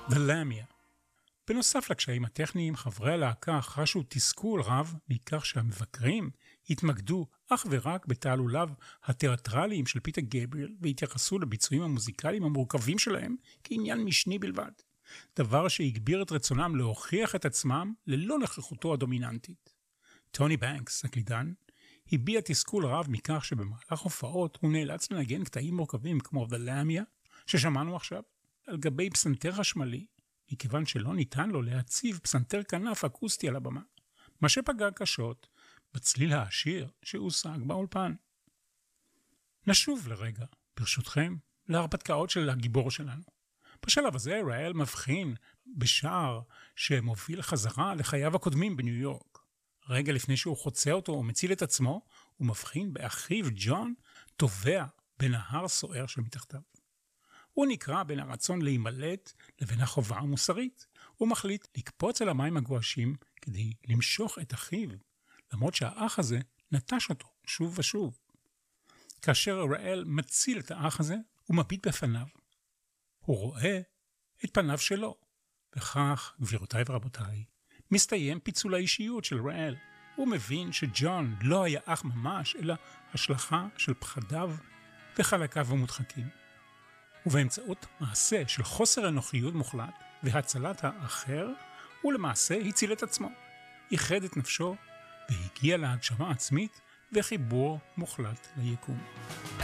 The Lamia. בנוסף לקשיים הטכניים, חברי הלהקה חשו תסכול רב מכך שהמבקרים התמקדו אך ורק בתעלוליו התיאטרליים של פיטר גבריאל והתייחסו לביצועים המוזיקליים המורכבים שלהם כעניין משני בלבד, דבר שהגביר את רצונם להוכיח את עצמם ללא נוכחותו הדומיננטית. טוני בנקס, הקלידן, הביע תסכול רב מכך שבמהלך הופעות הוא נאלץ לנגן קטעים מורכבים כמו The Lamia, ששמענו עכשיו, על גבי פסנתר חשמלי, מכיוון שלא ניתן לו להציב פסנתר כנף אקוסטי על הבמה, מה שפגע קשות בצליל העשיר שהושג באולפן. נשוב לרגע, ברשותכם, להרפתקאות של הגיבור שלנו. בשלב הזה ראל מבחין בשער שמוביל חזרה לחייו הקודמים בניו יורק. רגע לפני שהוא חוצה אותו ומציל את עצמו, הוא מבחין באחיו ג'ון טובע בנהר סוער שמתחתיו. הוא נקרא בין הרצון להימלט לבין החובה המוסרית. הוא מחליט לקפוץ על המים הגועשים כדי למשוך את אחיו, למרות שהאח הזה נטש אותו שוב ושוב. כאשר ראל מציל את האח הזה, הוא מביט בפניו. הוא רואה את פניו שלו. וכך, גבירותיי ורבותיי, מסתיים פיצול האישיות של ראל. הוא מבין שג'ון לא היה אח ממש, אלא השלכה של פחדיו וחלקיו המודחקים. ובאמצעות מעשה של חוסר אנוכיות מוחלט והצלת האחר, הוא למעשה הציל את עצמו, איחד את נפשו והגיע להגשמה עצמית וחיבור מוחלט ליקום.